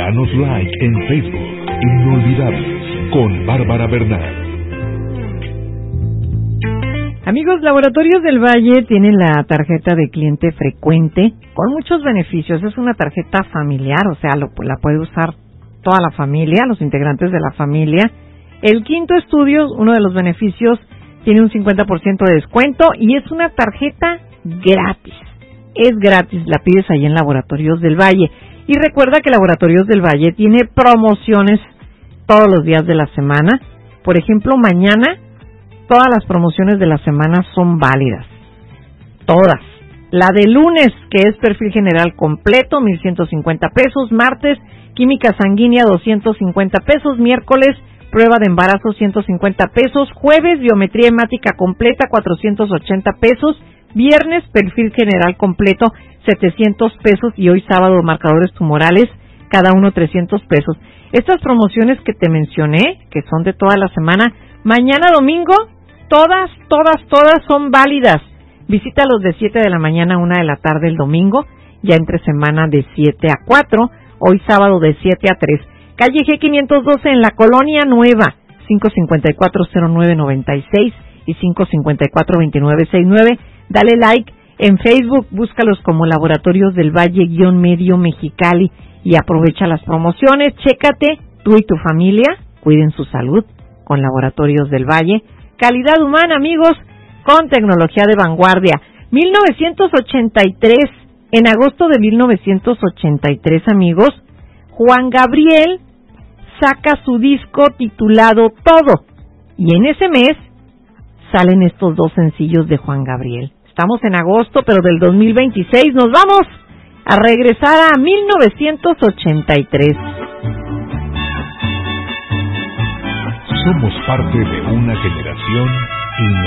Danos like en Facebook. Inolvidables con Bárbara Bernal. Amigos, Laboratorios del Valle tienen la tarjeta de cliente frecuente con muchos beneficios. Es una tarjeta familiar, o sea, la puede usar toda la familia, los integrantes de la familia. El quinto estudio, uno de los beneficios, tiene un 50% de descuento y es una tarjeta gratis. Es gratis, la pides ahí en Laboratorios del Valle. Y recuerda que Laboratorios del Valle tiene promociones todos los días de la semana. Por ejemplo, mañana todas las promociones de la semana son válidas. Todas. La de lunes, que es perfil general completo, 1,150 pesos. Martes, química sanguínea, 250 pesos. Miércoles, prueba de embarazo, 150 pesos. Jueves, biometría hemática completa, 480 pesos. Viernes, perfil general completo, 700 pesos. Y hoy sábado, marcadores tumorales, cada uno 300 pesos. Estas promociones que te mencioné, que son de toda la semana, mañana domingo, todas son válidas. Visítalos de 7 de la mañana a 1 de la tarde el domingo, ya entre semana de 7 a 4, hoy sábado de 7 a 3. Calle G 512 en la Colonia Nueva, 554-0996 y 554-2969. Dale like en Facebook, búscalos como Laboratorios del Valle-Medio Mexicali y aprovecha las promociones. Chécate, tú y tu familia, cuiden su salud con Laboratorios del Valle. Calidad humana, amigos, con tecnología de vanguardia. 1983, en agosto de 1983, amigos, Juan Gabriel saca su disco titulado Todo. Y en ese mes salen estos dos sencillos de Juan Gabriel. Estamos en agosto, pero del 2026 nos vamos a regresar a 1983. Somos parte de una generación